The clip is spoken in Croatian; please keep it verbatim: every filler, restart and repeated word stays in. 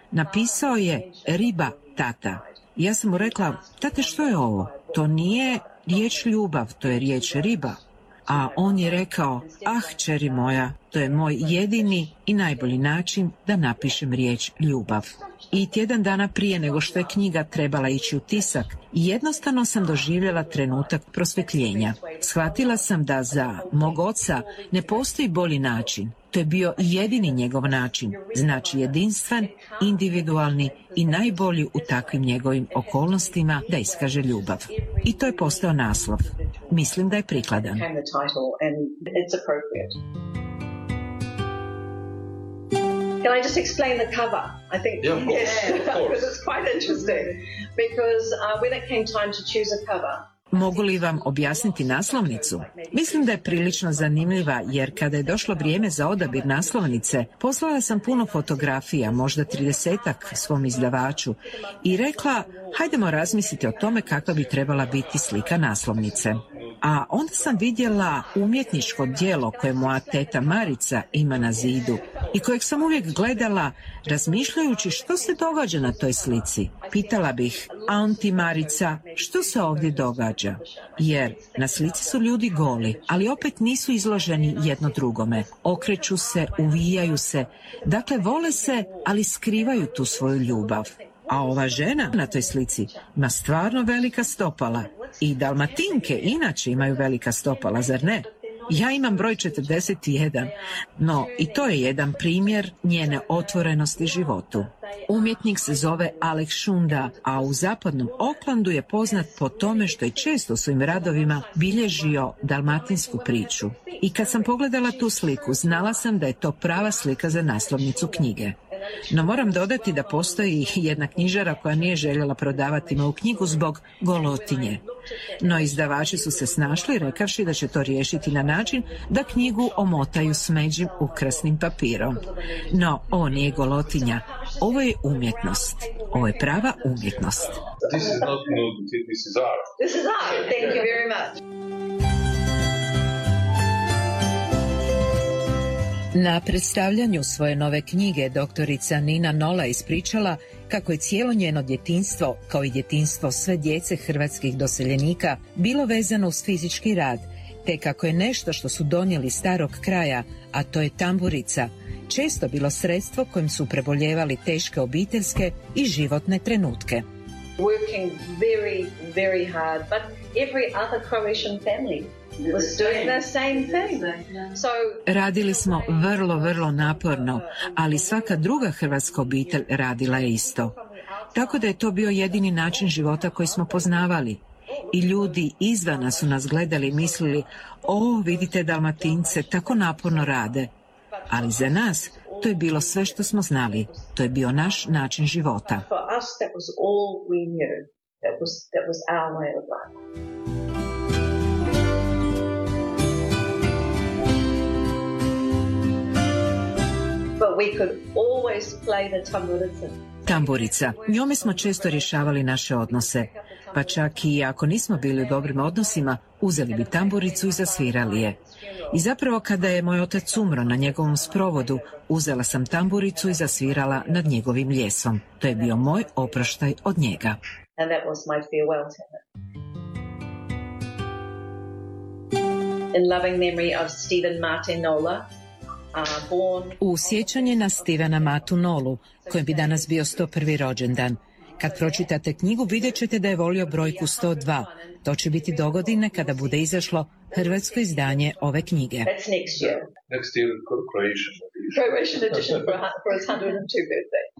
Napisao je riba tata. Ja sam mu rekla, tate, što je ovo? To nije riječ ljubav, to je riječ riba. A on je rekao, ah, kćeri moja, to je moj jedini i najbolji način da napišem riječ ljubav. I tjedan dana prije nego što je knjiga trebala ići u tisak, jednostavno sam doživjela trenutak prosvjetljenja. Shvatila sam da za mog oca ne postoji bolji način. To je bio jedini njegov način, znači jedinstven, individualni i najbolji u takvim njegovim okolnostima da iskaže ljubav. I to je postao naslov. Mislim da je prikladan. Can I just explain the cover? I think yeah, of course, yeah, of course. because it's quite interesting. Because uh, when it came time to choose a cover, mogu li vam objasniti naslovnicu? Mislim da je prilično zanimljiva, jer kada je došlo vrijeme za odabir naslovnice, poslala sam puno fotografija, možda tridesetak svom izdavaču, i rekla, hajdemo razmisliti o tome kakva bi trebala biti slika naslovnice. A onda sam vidjela umjetničko djelo koje moja teta Marica ima na zidu i kojeg sam uvijek gledala razmišljajući što se događa na toj slici. Pitala bih, Anti Marica, što se ovdje događa? Jer na slici su ljudi goli, ali opet nisu izloženi jedno drugome. Okreću se, uvijaju se, dakle vole se, ali skrivaju tu svoju ljubav. A ova žena na toj slici ima stvarno velika stopala. I Dalmatinke inače imaju velika stopala, zar ne? Ja imam broj četrdeset jedan, no i to je jedan primjer njene otvorenosti životu. Umjetnik se zove Alex Šunda, a u zapadnom Oaklandu je poznat po tome što je često u svojim radovima bilježio dalmatinsku priču. I kad sam pogledala tu sliku, znala sam da je to prava slika za naslovnicu knjige. No moram dodati da postoji jedna knjižara koja nije željela prodavati moju knjigu zbog golotinje. No izdavači su se snašli rekavši da će to riješiti na način da knjigu omotaju smeđim ukrasnim papirom. No, ovo nije golotinja, ovo je umjetnost. Ovo je prava umjetnost. This is not nudity, this is art. this is art. Thank you very much. Na predstavljanju svoje nove knjige doktorica Nina Nola ispričala kako je cijelo njeno djetinjstvo, kao i djetinjstvo sve djece hrvatskih doseljenika, bilo vezano uz fizički rad, te kako je nešto što su donijeli starog kraja, a to je tamburica, često bilo sredstvo kojim su preboljevali teške obiteljske i životne trenutke. Working very, very hard, but every other Croatian family was doing the same thing. So, radili smo vrlo, vrlo naporno, ali svaka druga hrvatska obitelj radila je isto. Tako da je to bio jedini način života koji smo poznavali. I ljudi izvana su nas gledali i mislili, o, vidite Dalmatince, tako naporno rade. Ali za nas to je bilo sve što smo znali. To je bio naš način života. for us, that was all we knew. That was, that was our way of life. But we could always play the tamburica. Tamburica. Njome smo često rješavali naše odnose. Pa čak i ako nismo bili u dobrim odnosima, uzeli bi tamburicu i zasvirali je. I zapravo kada je moj otac umro na njegovom sprovodu, uzela sam tamburicu i zasvirala nad njegovim ljesom. To je bio moj oproštaj od njega. And that was my farewell to him. In loving memory of Stephen Martin Nola, uh, born... U sjećanje na Stevena Matu Nolu, kojem bi danas bio sto prvi rođendan. Kad pročitate knjigu, vidjet ćete da je volio brojku sto dva. To će biti dogodine kada bude izašlo hrvatsko izdanje ove knjige. That's next year. Next year, Croatian. Croatian edition for, for his one hundred second birthday.